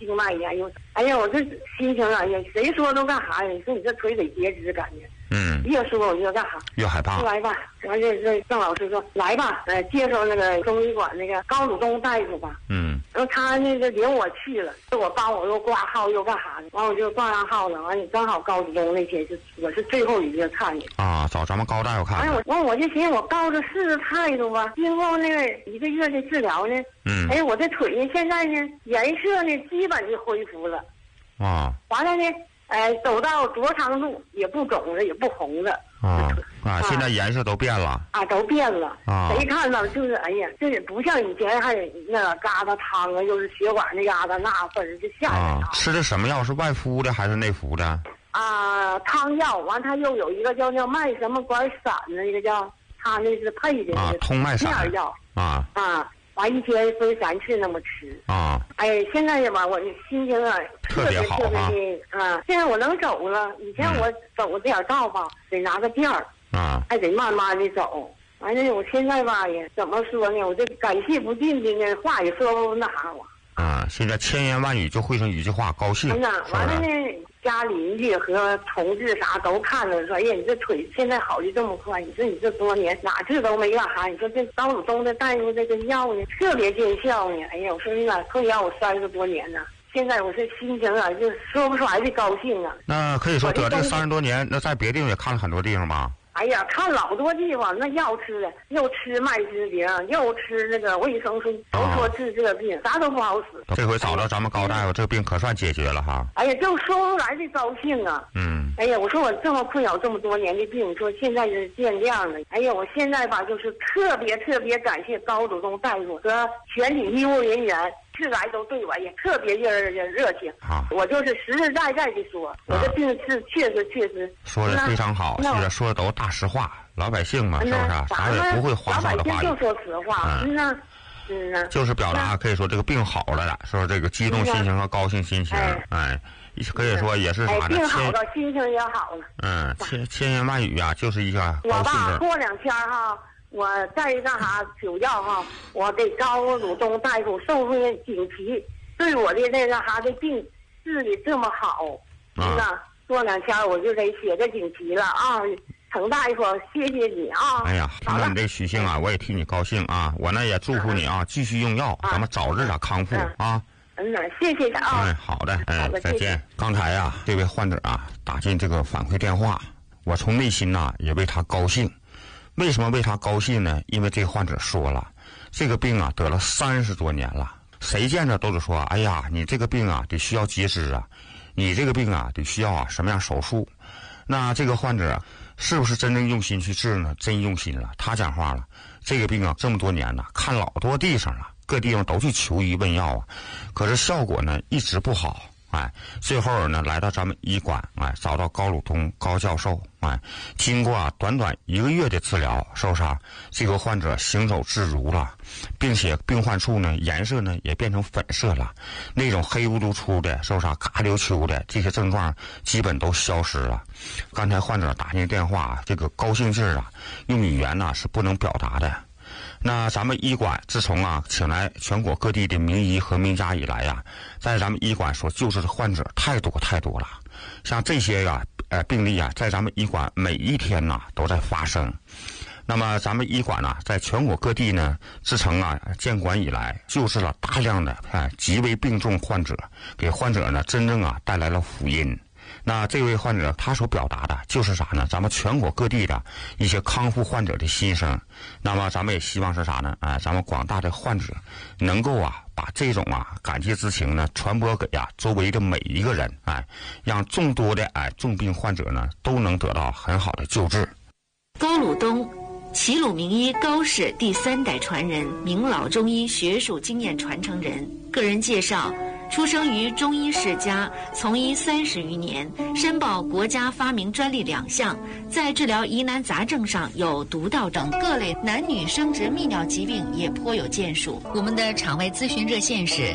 经脉呀，哎呀，我这心情啊，呀，谁说都干啥呀？你说你这腿得截肢，感觉。越说我就干啥， 越害怕。 来吧，完这郑老师说来吧，介绍那个中医馆那个高鲁东大夫吧。然后他那个领我去了，我帮我又挂号又干啥的，完我就挂上号了。完你正好高鲁东那天我是最后一个看的啊，找咱们高大夫看。 我就寻思我告诉试试态度吧。经过那个1个月的治疗呢，哎，我这腿呢现在呢颜色呢基本就恢复了。完了呢。走到多长路也不肿了，也不红了。 现在颜色都变了。 都变了。谁看到就是哎呀，这也不像以前还那个疙瘩汤啊，又是血管那疙瘩那份儿就吓人。 吃的什么药？是外敷的还是内服的？ 汤药，完他又有一个叫脉什么管散的一个叫，他那是配的通脉散面药。完一天分3次那么吃。哎，现在吧，我心情啊特别特别的现在我能走了。以前我走点道吧，得拿个垫儿还得慢慢的走。完了，我现在吧也怎么说呢？我这感谢不尽的呢，话也说不那啥我。 现在千言万语就汇成一句话，高兴。 完了呢，家邻居和同志啥都看了，说：“哎呀，你这腿现在好的这么快，你说你这多年哪次都没干啥？你说这高鲁东的大夫这个药呢，特别见效呢。哎呀，我说你咋会要我30多年呢？现在我这心情啊，就说不出来的高兴啊。” 那可以说得这30多年，那在别地方也看了很多地方吧？ 哎呀，看老多地方，那药吃的，又吃麦滋灵，又吃那个维生素，都说治这病，啥都不好使。 这回找到咱们高大夫，这个病可算解决了哈。 哎呀，就说不出来的高兴啊。哎呀，我说我这么困扰这么多年的病，说现在是见亮了。哎呀，我现在吧，就是特别特别感谢高鲁东大夫和全体医务人员。是来都对我也特别热情。我就是实实在在的说，我这病是确实说的非常好，现在说的都大实话，老百姓嘛，是不是？啥也不会花哨的话语。 就说实话， 就是表达，可以说这个病好了，说这个激动心情和高兴心情，可以说也是啥呢？ 病好了，心情也好了。 千言万语啊，就是一个高兴字。 我吧，过2天哈。我再干啥酒药哈，我给高鲁东大夫送份锦旗，对我的那个啥的病治的这么好，过2天我就得写个锦旗了啊！程大夫，谢谢你啊！ 哎呀，听到你这许姓啊，我也替你高兴啊！我呢也祝福你啊，继续用药，咱们早日康复啊！ 谢谢啊！ 好的，再见。刚才呀，这位患者啊打进这个反馈电话，我从内心呐也为他高兴。为什么为他高兴呢？因为这个患者说了，这个病啊得了30多年了，谁见着都是说，哎呀，你这个病啊得需要截肢啊，你这个病啊得需要什么样手术。那这个患者是不是真正用心去治呢？真用心了。他讲话了，这个病啊这么多年了，看老多地方了，各地方都去求医问药啊，可是效果呢一直不好。最后呢来到咱们医馆，找到高鲁东高教授，经过短短1个月的治疗，是不是这个患者行走自如了，并且病患处呢颜色呢也变成粉色了，那种黑乌突出的，是不是嘎溜秋的这些症状基本都消失了。刚才患者打进电话，这个高兴劲儿啊，用语言呢是不能表达的。那咱们医馆自从请来全国各地的名医和名家以来呀，在咱们医馆所救治的患者太多了。像这些病例啊，在咱们医馆每一天都在发生。那么咱们医馆在全国各地呢，自从建馆以来，救治了大量的极为病重患者，给患者呢真正带来了福音。那这位患者他所表达的就是啥呢？咱们全国各地的一些康复患者的心声。那么咱们也希望是啥呢？咱们广大的患者能够把这种感激之情呢传播给周围的每一个人，让众多的重病患者呢都能得到很好的救治。 高鲁东，齐鲁名医高氏第3代传人，名老中医学术经验传承人。个人介绍：出生于中医世家，从医30余年，申报国家发明专利2项，在治疗疑难杂症上有毒道等各类男女生殖泌尿疾病也颇有建树。我们的场外咨询热线是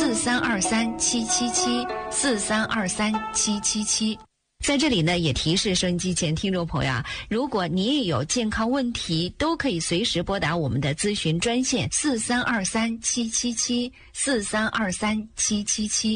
43237774323777。在这里呢，也提示收音机前听众朋友如果你也有健康问题，都可以随时拨打我们的咨询专线43237774323777。